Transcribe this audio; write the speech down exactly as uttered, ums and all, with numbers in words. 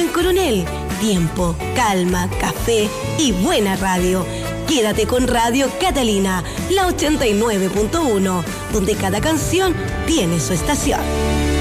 en Coronel. Tiempo, calma, café y buena radio. Quédate con Radio Catalina, la ochenta y nueve punto uno, donde cada canción tiene su estación.